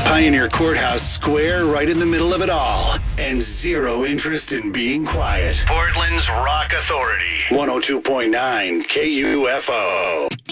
Pioneer Courthouse Square right in the middle of it all. And zero interest in being quiet. Portland's Rock Authority. 102.9 KUFO.